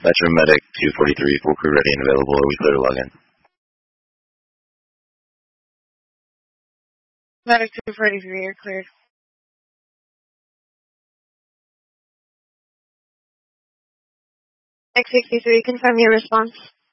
Metro Medic 243, full crew ready and available. Are we clear to log in? Medic 243, you're cleared. X63, confirm your response.